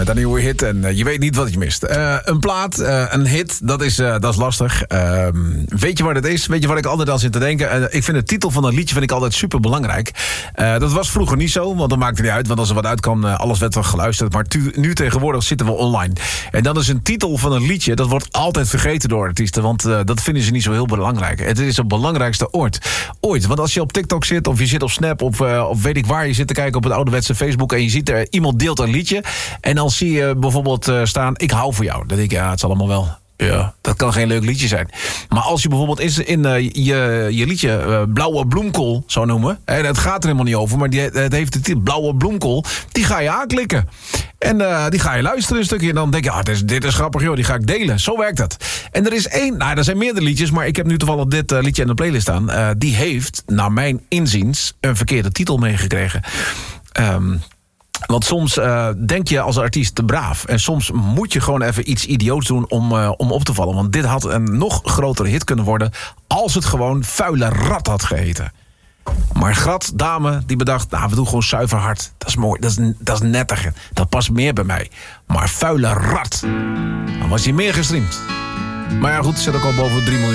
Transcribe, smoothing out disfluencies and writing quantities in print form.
met een nieuwe hit. En je weet niet wat je mist. Een plaat, een hit, dat is lastig. Weet je wat het is? Weet je wat ik altijd al zit te denken? Ik vind de titel van een liedje altijd super belangrijk. Dat was vroeger niet zo, want dat maakte niet uit. Want als er wat uitkwam, alles werd wel geluisterd. Maar nu tegenwoordig zitten we online. En dan is een titel van een liedje, dat wordt altijd vergeten door artiesten. Want dat vinden ze niet zo heel belangrijk. Het is het belangrijkste ooit. Want als je op TikTok zit, of je zit op Snap, of weet ik waar, je zit te kijken op het ouderwetse Facebook en je ziet er iemand deelt een liedje. En dan zie je bijvoorbeeld staan, ik hou van jou. Dan denk ik, ja, het zal allemaal wel. Ja, dat kan geen leuk liedje zijn. Maar als je bijvoorbeeld in je liedje Blauwe Bloemkool zou noemen. En het gaat er helemaal niet over, maar het heeft de titel Blauwe Bloemkool. Die ga je aanklikken. En die ga je luisteren een stukje. En dan denk je, dit is grappig, joh, die ga ik delen. Zo werkt dat. En er is er zijn meerdere liedjes, maar ik heb nu toevallig dit liedje in de playlist staan. Die heeft, naar mijn inziens, een verkeerde titel meegekregen. Want soms denk je als artiest te braaf. En soms moet je gewoon even iets idioots doen om op te vallen. Want dit had een nog grotere hit kunnen worden als het gewoon Vuile Rat had geheten. Maar Grat, dame, die bedacht, we doen gewoon Zuiver Hart. Dat is mooi, dat is nettiger. Dat past meer bij mij. Maar Vuile Rat, dan was hij meer gestreamd. Maar ja goed, zit ook al boven 3 miljoen.